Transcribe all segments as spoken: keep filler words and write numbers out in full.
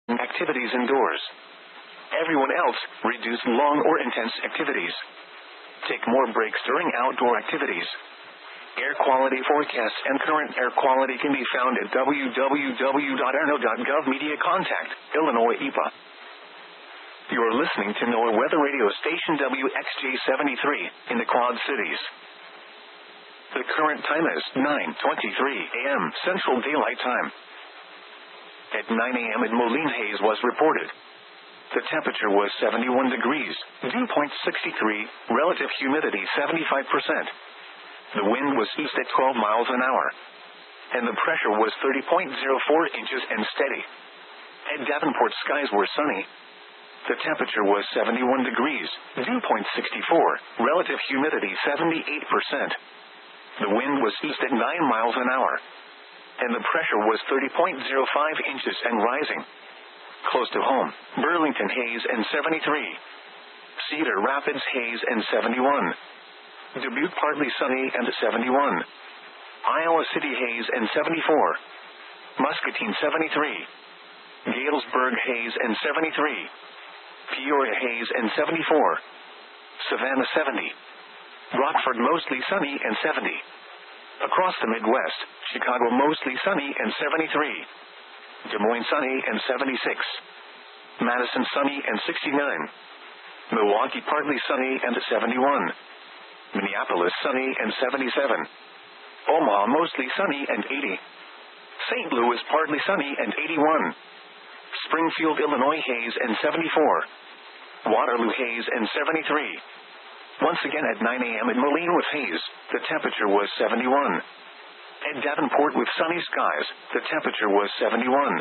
activities indoors. Everyone else, reduce long or intense activities. Take more breaks during outdoor activities. Air quality forecasts and current air quality can be found at w w w dot i r n o dot gov. Media contact, Illinois E P A. You are listening to NOAA Weather Radio Station W X J seventy-three, in the Quad Cities. The current time is nine twenty-three a m Central Daylight Time. At nine a m in Moline, haze was reported. The temperature was seventy-one degrees, dew point sixty-three, relative humidity seventy-five percent. The wind was east at twelve miles an hour. And the pressure was thirty point zero four inches and steady. At Davenport, skies were sunny. The temperature was seventy-one degrees, dew point sixty-four, relative humidity seventy-eight percent. The wind was east at nine miles an hour. And the pressure was thirty point zero five inches and rising. Close to home, Burlington, haze and seventy-three. Cedar Rapids, haze and seventy-one. Dubuque, partly sunny and seventy-one. Iowa City, haze and seventy-four. Muscatine, seventy-three. Galesburg, haze and seventy-three. Peoria, haze and seventy-four. Savannah, seventy. Rockford, mostly sunny and seventy. Across the Midwest, Chicago, mostly sunny and seventy-three. Des Moines, sunny and seventy-six. Madison, sunny and sixty-nine. Milwaukee, partly sunny and seventy-one. Minneapolis, sunny and seventy-seven. Omaha, mostly sunny and eighty. Saint Louis, partly sunny and eighty-one. Springfield, Illinois, haze and seventy-four. Waterloo, haze and seventy-three. Once again at nine a m in Moline with haze, the temperature was seventy-one. At Davenport with sunny skies, the temperature was seventy-one.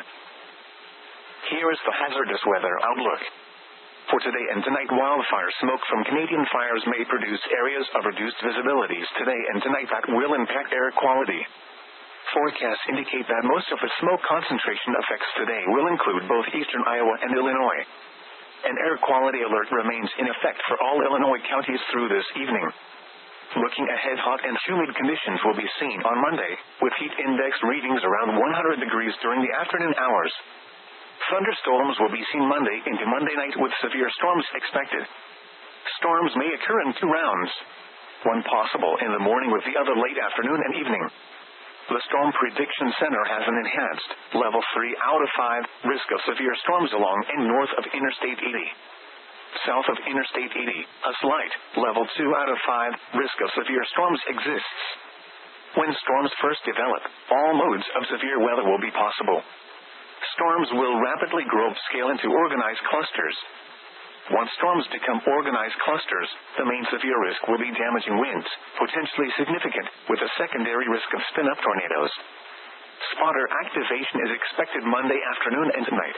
Here is the hazardous weather outlook. For today and tonight, wildfire smoke from Canadian fires may produce areas of reduced visibilities today and tonight that will impact air quality. Forecasts indicate that most of the smoke concentration effects today will include both eastern Iowa and Illinois. An air quality alert remains in effect for all Illinois counties through this evening. Looking ahead, hot and humid conditions will be seen on Monday, with heat index readings around one hundred degrees during the afternoon hours. Thunderstorms will be seen Monday into Monday night with severe storms expected. Storms may occur in two rounds. One possible in the morning with the other late afternoon and evening. The Storm Prediction Center has an enhanced, level three out of five, risk of severe storms along and north of Interstate eighty. South of Interstate eighty, a slight, level two out of five, risk of severe storms exists. When storms first develop, all modes of severe weather will be possible. Storms will rapidly grow upscale into organized clusters. Once storms become organized clusters, the main severe risk will be damaging winds, potentially significant, with a secondary risk of spin-up tornadoes. Spotter activation is expected Monday afternoon and tonight.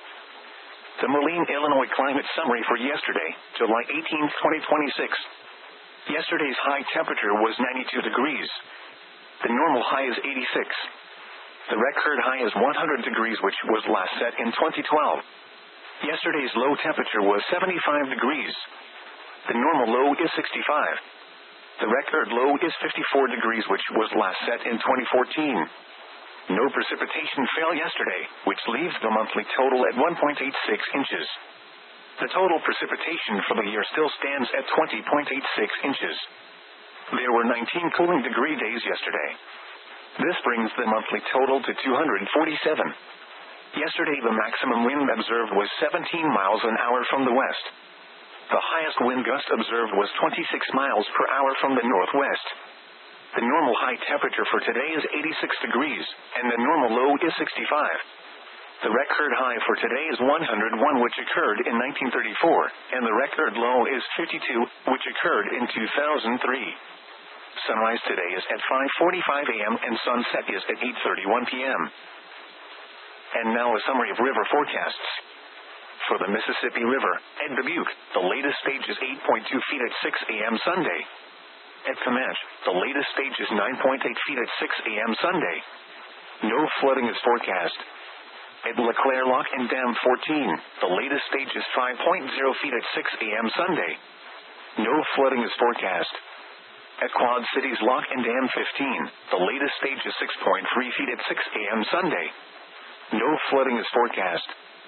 The Moline, Illinois climate summary for yesterday, July eighteenth, twenty twenty-six. Yesterday's high temperature was ninety-two degrees. The normal high is eighty-six. The record high is one hundred degrees, which was last set in twenty twelve. Yesterday's low temperature was seventy-five degrees. The normal low is sixty-five. The record low is fifty-four degrees, which was last set in twenty fourteen. No precipitation fell yesterday, which leaves the monthly total at one point eight six inches. The total precipitation for the year still stands at twenty point eight six inches. There were nineteen cooling degree days yesterday. This brings the monthly total to two hundred forty-seven. Yesterday the maximum wind observed was seventeen miles an hour from the west. The highest wind gust observed was twenty-six miles per hour from the northwest. The normal high temperature for today is eighty-six degrees, and the normal low is sixty-five. The record high for today is one hundred one, which occurred in nineteen thirty-four, and the record low is fifty-two, which occurred in two thousand three. Sunrise today is at five forty-five a m and sunset is at eight thirty-one p m And now a summary of river forecasts. For the Mississippi River, at Dubuque, the latest stage is eight point two feet at six a m Sunday. At Comanche, the latest stage is nine point eight feet at six a m Sunday. No flooding is forecast. At LeClaire Lock and Dam fourteen, the latest stage is five point zero feet at six a m Sunday. No flooding is forecast. At Quad Cities Lock and Dam fifteen, the latest stage is six point three feet at six a m Sunday. No flooding is forecast.